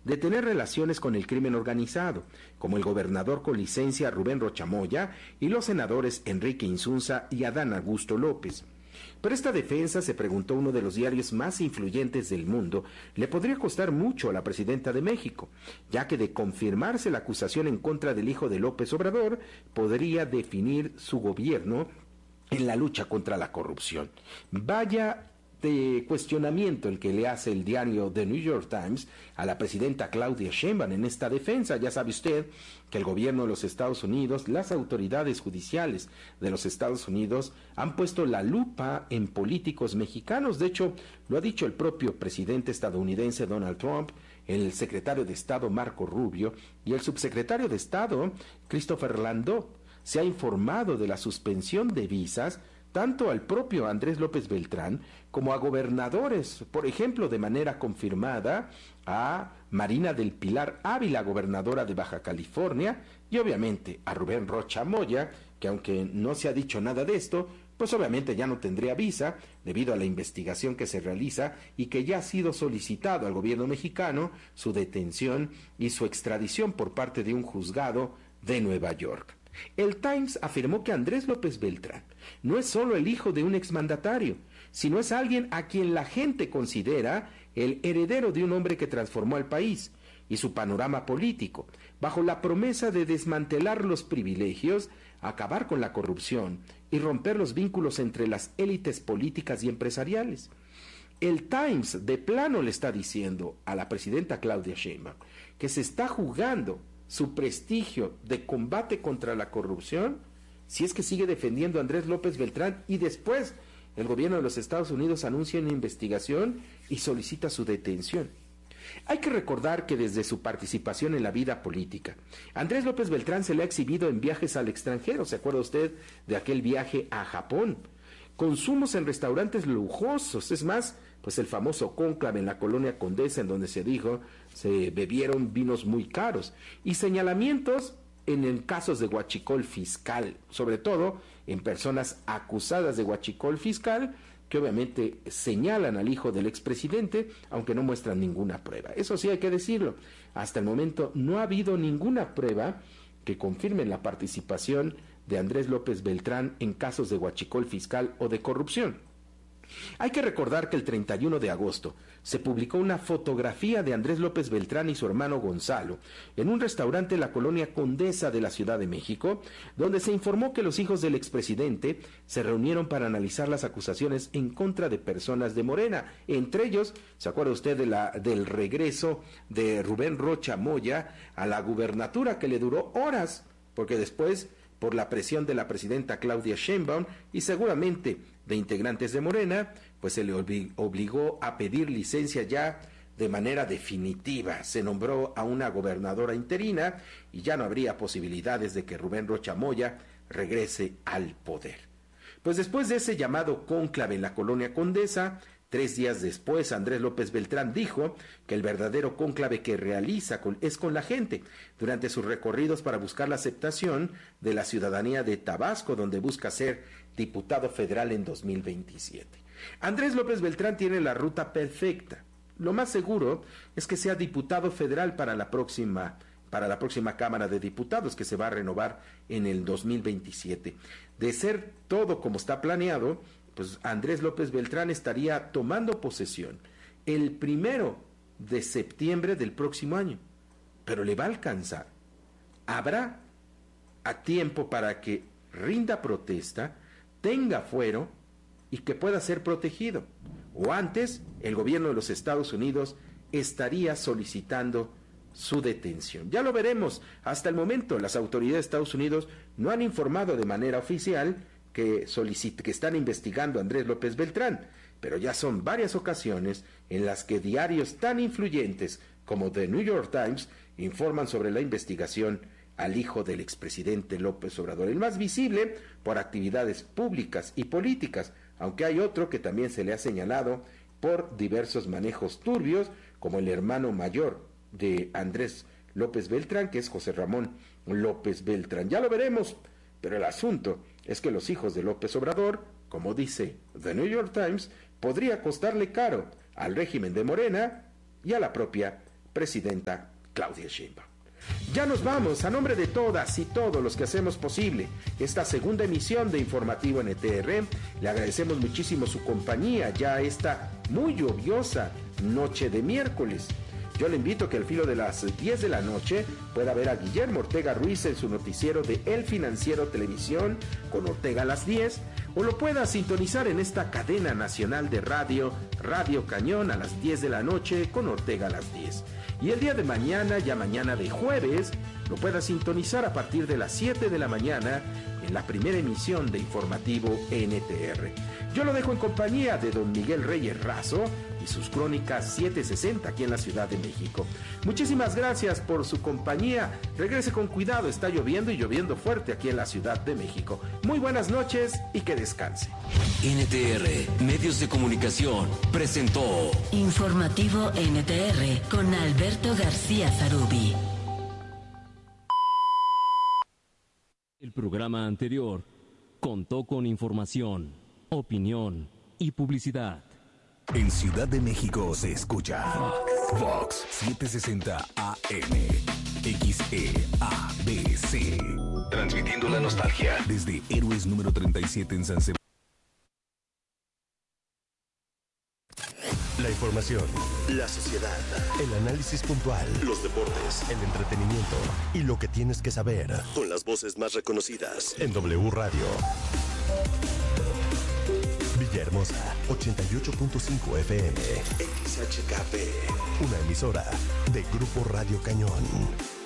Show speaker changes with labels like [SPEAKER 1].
[SPEAKER 1] de tener relaciones con el crimen organizado, como el gobernador con licencia Rubén Rocha Moya y los senadores Enrique Insunza y Adán Augusto López. Pero esta defensa, se preguntó uno de los diarios más influyentes del mundo, le podría costar mucho a la presidenta de México, ya que de confirmarse la acusación en contra del hijo de López Obrador, podría definir su gobierno en la lucha contra la corrupción. Vaya de cuestionamiento el que le hace el diario The New York Times a la presidenta Claudia Sheinbaum en esta defensa. Ya sabe usted que el gobierno de los Estados Unidos, las autoridades judiciales de los Estados Unidos han puesto la lupa en políticos mexicanos. De hecho, lo ha dicho el propio presidente estadounidense Donald Trump, el secretario de Estado Marco Rubio y el subsecretario de Estado Christopher Landau. Se ha informado de la suspensión de visas tanto al propio Andrés López Beltrán como a gobernadores, por ejemplo, de manera confirmada a Marina del Pilar Ávila, gobernadora de Baja California, y obviamente a Rubén Rocha Moya, que aunque no se ha dicho nada de esto, pues obviamente ya no tendría visa debido a la investigación que se realiza y que ya ha sido solicitado al gobierno mexicano su detención y su extradición por parte de un juzgado de Nueva York. El Times afirmó que Andrés López Beltrán no es solo el hijo de un exmandatario, sino es alguien a quien la gente considera el heredero de un hombre que transformó al país y su panorama político, bajo la promesa de desmantelar los privilegios, acabar con la corrupción y romper los vínculos entre las élites políticas y empresariales. El Times de plano le está diciendo a la presidenta Claudia Sheinbaum que se está jugando su prestigio de combate contra la corrupción si es que sigue defendiendo a Andrés López Beltrán y después el gobierno de los Estados Unidos anuncia una investigación y solicita su detención. Hay que recordar que desde su participación en la vida política, Andrés López Beltrán se le ha exhibido en viajes al extranjero. ¿Se acuerda usted de aquel viaje a Japón? Consumos en restaurantes lujosos, es más, pues el famoso cónclave en la colonia Condesa, en donde se dijo se bebieron vinos muy caros, y señalamientos en casos de huachicol fiscal, sobre todo en personas acusadas de huachicol fiscal, que obviamente señalan al hijo del expresidente, aunque no muestran ninguna prueba. Eso sí hay que decirlo, hasta el momento no ha habido ninguna prueba que confirme la participación de Andrés López Beltrán en casos de huachicol fiscal o de corrupción. Hay que recordar que el 31 de agosto se publicó una fotografía de Andrés López Beltrán y su hermano Gonzalo en un restaurante en la colonia Condesa de la Ciudad de México, donde se informó que los hijos del expresidente se reunieron para analizar las acusaciones en contra de personas de Morena. Entre ellos, ¿se acuerda usted del regreso de Rubén Rocha Moya a la gubernatura, que le duró horas, porque después, por la presión de la presidenta Claudia Sheinbaum y seguramente de integrantes de Morena, pues se le obligó a pedir licencia ya de manera definitiva? Se nombró a una gobernadora interina y ya no habría posibilidades de que Rubén Rocha Moya regrese al poder. Pues después de ese llamado cónclave en la colonia Condesa, 3 días después, Andrés López Beltrán dijo que el verdadero cónclave que realiza es con la gente, durante sus recorridos para buscar la aceptación de la ciudadanía de Tabasco, donde busca ser diputado federal en 2027. Andrés López Beltrán tiene la ruta perfecta. Lo más seguro es que sea diputado federal para la próxima Cámara de Diputados, que se va a renovar en el 2027. De ser todo como está planeado, pues Andrés López Beltrán estaría tomando posesión el 1 de septiembre del próximo año. Pero le va a alcanzar. Habrá a tiempo para que rinda protesta, tenga fuero y que pueda ser protegido. O antes, el gobierno de los Estados Unidos estaría solicitando su detención. Ya lo veremos. Hasta el momento, las autoridades de Estados Unidos no han informado de manera oficial que están investigando a Andrés López Beltrán, pero ya son varias ocasiones en las que diarios tan influyentes como The New York Times informan sobre la investigación al hijo del expresidente López Obrador, el más visible por actividades públicas y políticas, aunque hay otro que también se le ha señalado por diversos manejos turbios, como el hermano mayor de Andrés López Beltrán, que es José Ramón López Beltrán. Ya lo veremos, pero el asunto es que los hijos de López Obrador, como dice The New York Times, podría costarle caro al régimen de Morena y a la propia presidenta Claudia Sheinbaum. Ya nos vamos, a nombre de todas y todos los que hacemos posible esta segunda emisión de Informativo NTR, le agradecemos muchísimo su compañía ya esta muy lluviosa noche de miércoles. Yo le invito a que al filo de las 10 de la noche pueda ver a Guillermo Ortega Ruiz en su noticiero de El Financiero Televisión con Ortega a las 10, o lo pueda sintonizar en esta cadena nacional de radio, Radio Cañón, a las 10 de la noche con Ortega a las 10. Y el día de mañana, ya mañana de jueves, lo pueda sintonizar a partir de las 7 de la mañana en la primera emisión de Informativo NTR. Yo lo dejo en compañía de don Miguel Reyes Razo y sus crónicas 760 aquí en la Ciudad de México. Muchísimas gracias por su compañía. Regrese con cuidado, está lloviendo y lloviendo fuerte aquí en la Ciudad de México. Muy buenas noches y que descanse.
[SPEAKER 2] NTR Medios de Comunicación presentó
[SPEAKER 3] Informativo NTR con Alberto García Zarubi.
[SPEAKER 4] El programa anterior contó con información, opinión y publicidad.
[SPEAKER 5] En Ciudad de México se escucha Vox 760 AM XEABC, transmitiendo la nostalgia desde Héroes número 37 en San Sebastián.
[SPEAKER 6] La información, la sociedad, el análisis puntual, los deportes, el entretenimiento y lo que tienes que saber con las voces más reconocidas en W Radio. Villahermosa, 88.5 FM, XHKP, una emisora de Grupo Radio Cañón.